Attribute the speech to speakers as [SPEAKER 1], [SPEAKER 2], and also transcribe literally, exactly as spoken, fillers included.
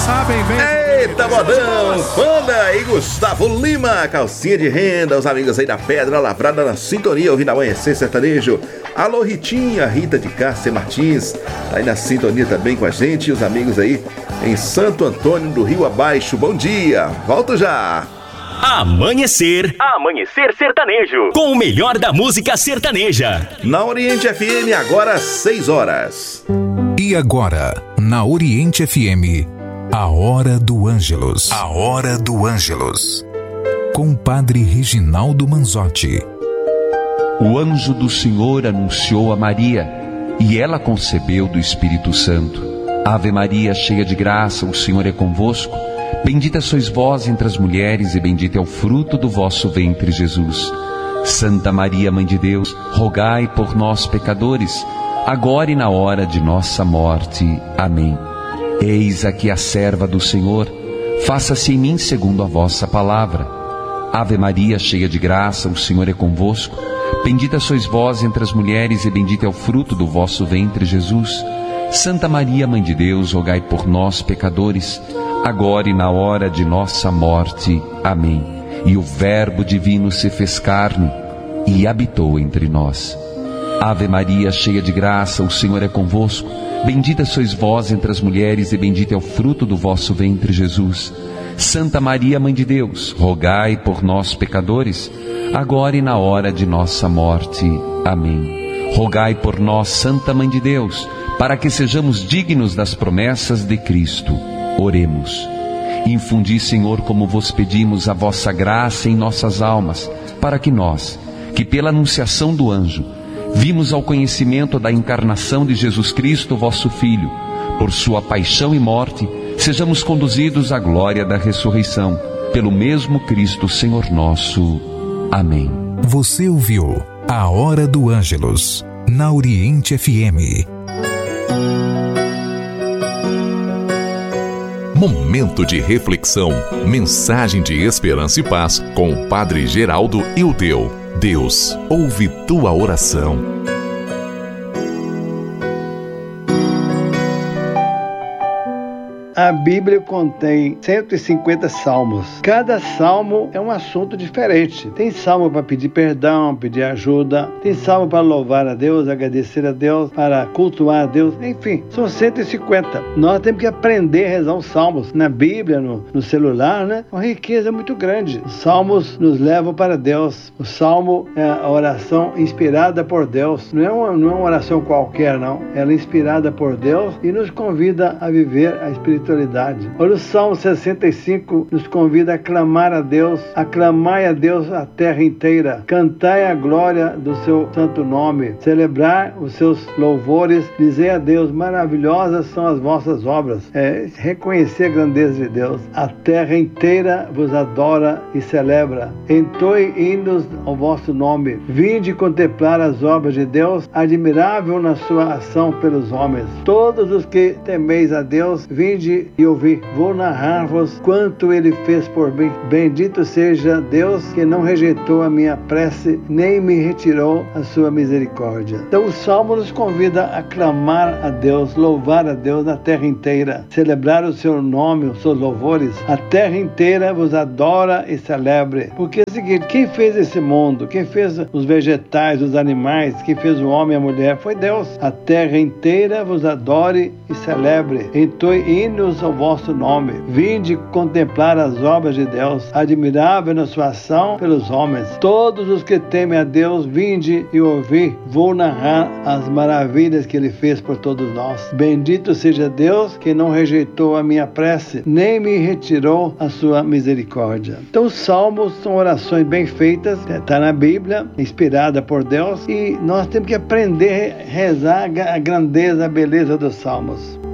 [SPEAKER 1] Ah, bem, bem.
[SPEAKER 2] Eita, modão, Panda e Gustavo Lima, calcinha de renda, os amigos aí da Pedra Lavrada na sintonia, ouvindo Amanhecer Sertanejo. Alô, Ritinha, Rita de Cássia Martins, tá aí na sintonia também com a gente, e os amigos aí em Santo Antônio do Rio Abaixo, bom dia, volto já.
[SPEAKER 3] Amanhecer, Amanhecer Sertanejo, com o melhor da música sertaneja.
[SPEAKER 2] Na Oriente F M, agora seis horas.
[SPEAKER 4] E agora, na Oriente F M, a Hora do Ângelus. A Hora do Ângelus. Com o Padre Reginaldo Manzotti.
[SPEAKER 5] O anjo do Senhor anunciou a Maria, e ela concebeu do Espírito Santo. Ave Maria, cheia de graça, o Senhor é convosco. Bendita sois vós entre as mulheres, e bendito é o fruto do vosso ventre, Jesus. Santa Maria, Mãe de Deus, rogai por nós, pecadores, agora e na hora de nossa morte. Amém. Eis aqui a serva do Senhor, faça-se em mim segundo a vossa palavra. Ave Maria, cheia de graça, o Senhor é convosco. Bendita sois vós entre as mulheres, e bendito é o fruto do vosso ventre, Jesus. Santa Maria, Mãe de Deus, rogai por nós, pecadores, agora e na hora de nossa morte. Amém. E o Verbo divino se fez carne e habitou entre nós. Ave Maria, cheia de graça, o Senhor é convosco. Bendita sois vós entre as mulheres, e bendito é o fruto do vosso ventre, Jesus. Santa Maria, Mãe de Deus, rogai por nós, pecadores, agora e na hora de nossa morte. Amém. Rogai por nós, Santa Mãe de Deus, para que sejamos dignos das promessas de Cristo. Oremos. Infundi, Senhor, como vos pedimos, a vossa graça em nossas almas, para que nós, que pela anunciação do anjo, vimos ao conhecimento da encarnação de Jesus Cristo, vosso Filho, por sua paixão e morte, sejamos conduzidos à glória da ressurreição, pelo mesmo Cristo, Senhor nosso. Amém.
[SPEAKER 4] Você ouviu a Hora do Ângelus, na Oriente F M. Momento de reflexão, mensagem de esperança e paz com o Padre Geraldo Ildeu. Deus ouve tua oração.
[SPEAKER 6] A Bíblia contém cento e cinquenta salmos. Cada salmo é um assunto diferente. Tem salmo para pedir perdão, pedir ajuda. Tem salmo para louvar a Deus, agradecer a Deus, para cultuar a Deus. Enfim, são cento e cinquenta. Nós temos que aprender a rezar os salmos. Na Bíblia, no, no celular, né? Uma riqueza muito grande. Os salmos nos levam para Deus. O salmo é a oração inspirada por Deus. Não é uma, não é uma oração qualquer, não. Ela é inspirada por Deus e nos convida a viver a espiritualidade. Olha, o Salmo sessenta e cinco nos convida a clamar a Deus, aclamai a Deus a terra inteira, cantai a glória do seu santo nome, celebrar os seus louvores, dizer a Deus, maravilhosas são as vossas obras, é, reconhecer a grandeza de Deus. A terra inteira vos adora e celebra, entoe hinos ao vosso nome, vinde contemplar as obras de Deus, admirável na sua ação pelos homens. Todos os que temeis a Deus, vinde e ouvi, vou narrar-vos quanto ele fez por mim. Bendito seja Deus que não rejeitou a minha prece, nem me retirou a sua misericórdia. Então o Salmo nos convida a clamar a Deus, louvar a Deus na terra inteira, celebrar o seu nome, os seus louvores. A terra inteira vos adora e celebre. Porque é o seguinte, quem fez esse mundo, quem fez os vegetais, os animais, quem fez o homem e a mulher, foi Deus. A terra inteira vos adore e celebre. Entoe hinos ao vosso nome. Vinde contemplar as obras de Deus, admirável na sua ação pelos homens. Todos os que temem a Deus, vinde e ouvi. Vou narrar as maravilhas que ele fez por todos nós. Bendito seja Deus que não rejeitou a minha prece, nem me retirou a sua misericórdia. Então os salmos são orações bem feitas, está na Bíblia, inspirada por Deus, e nós temos que aprender a rezar a grandeza, a beleza dos salmos.